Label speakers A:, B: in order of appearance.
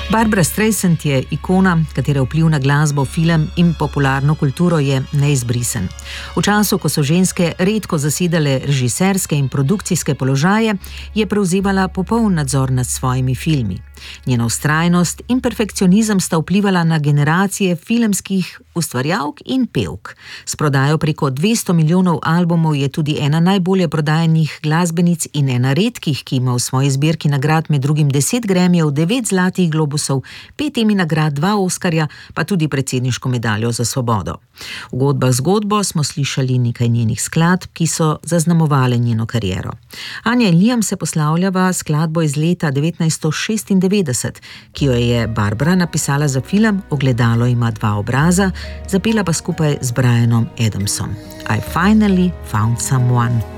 A: Barbra Streisand je ikona, katere vpliv na glasbo, film in popularno kulturo je neizbrisen. V času, ko so ženske redko zasedale režiserske in produkcijske položaje, je prevzevala popoln nadzor nad svojimi filmi. Njena vztrajnost in perfekcionizem sta vplivala na generacije filmskih ustvarjalk in pevk. S prodajo preko 200 milijonov albumov je tudi ena najbolje prodajanih glasbenic in ena redkih, ki ima v svoji zbirki nagrad med drugim 10 Grammyjev, 9 zlatih globusov, 5 Emmy nagrad, 2 Oskarja, pa tudi predsedniško medaljo za svobodo. V Godbah zgodbo smo slišali nekaj njenih skladb, ki so zaznamovale njeno kariero. Anja in Liam se poslavljava skladbo iz leta 1996, ki jo je Barbra napisala za film Ogledalo ima dva obraza, zapela pa skupaj z Bryanom Adamsom. I finally found someone.